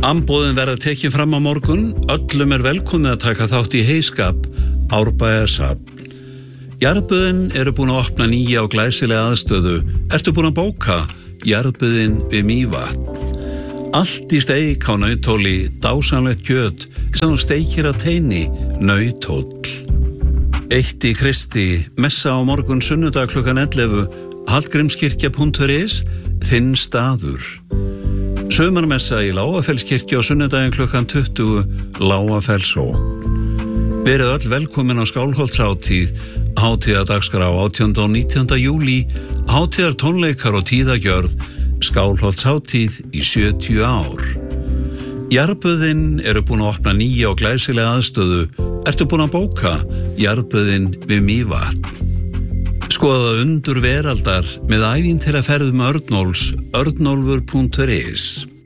Amboðin verða tekin fram á morgun, öllum velkomið að taka þátt í heiskap Árbæjarsafn. Jarðböðin eru búin að opna nýja og glæsilega aðstöðu. Ertu búin að bóka Jarðböðin við Mývatn? Allt í steik á nautóli, dásamlegt kjöt sem þú steikir að teini, nautóll. Eitt í Kristi, messa á morgun sunnudag klukkan 11, hallgrímskirkja.is, þinn staður. Sumarmessa í Lágafellskirkju á sunnudaginn klukkan 20, Lágafellsókn. Verið öll velkomin á Skálholtshátíð, hátíðardagskrá 18. og 19. júlí, hátíðartónleikar og tíðagjörð, Skálholtshátíð í 70 ár. Jarðböðin eru búin að opna nýja og glæsilega aðstöðu. Ertu búin að bóka Jarðböðin við Mývatn? Skoða undur veraldar með ævintýraferðum Örnólfs, örnólfur.is.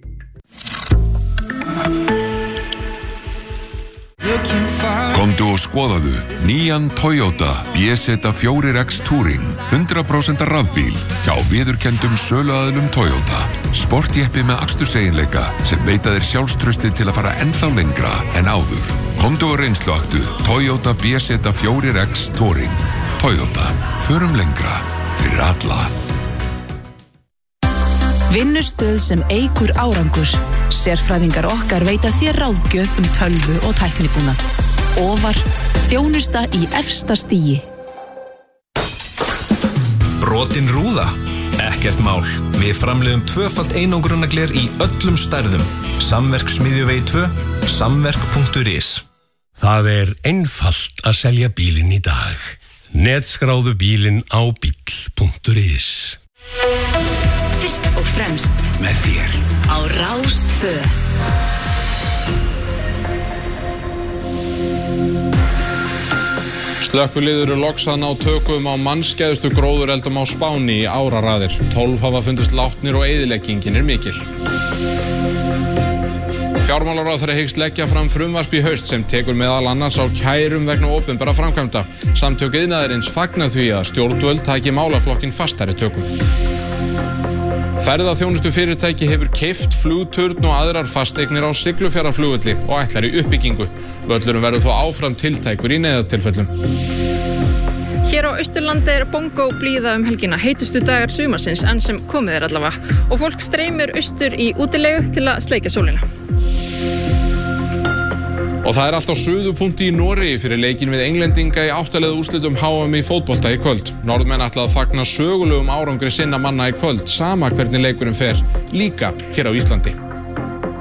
Komdu og skoðaðu nýjan Toyota BZ4X Touring 100% rafbíl hjá viðurkenndum söluaðilum Toyota. Sportjeppi með aksturseiginleika sem veita þér sjálfstraustið til að fara ennþá lengra en áður. Komdu og reynsluaktu Toyota BZ4X Touring. Toyota. Förum lengra fyrir alla. Vinnustöð sem eykur árangur. Sérfræðingar okkar veita þér ráðgjöf tölvu og tæknibúnað. Ofar, þjónusta í efsta stigi. Brotin rúða? Ekkert mál. Við framleiðum 2-falt einangrunargler í öllum stærðum. Samverk Smiðjuvegi 2, samverk.is. Það einfalt að selja bílinn í dag. Netskráðu bílinn á bíll.is. Fyrst og fremst Með þér á Rás 2. Slökkviliðið eru loks að ná tökum á mannskæðustu gróðureldum á Spáni í áraraðir. 12 hafa fundist látnir og eyðileggingin mikil. Fjármálaráðherra hyggst leggja fram frumvarp í haust sem tekur meðal annars á kærum vegna opinberra framkvæmda. Samtök iðnaðarins fagna því að stjórnvöld taki málaflokkinn fastari tökum. Ferðaþjónustu fyrirtæki hefur keypt flugturn og aðrar fasteignir á Siglufjarðarflugvelli og ætlar í uppbyggingu. Völlurinn verður þó áfram tiltækur í neyðartilfellum. Hér á Austurlandi bongo blíða helgina, heitustu dagar sumarsins enn sem komið allavega og fólk streymir austur í útilegu til að sleikja sólina. Og það allt á suðupunkti í Noregi fyrir leikinn við Englendinga í 8-liða úrslitum HM í fótbolta í kvöld. Norðmenn ætla að fagna sögulegum árangri sinna manna í kvöld, sama hvernig leikurinn fer, líka hér á Íslandi.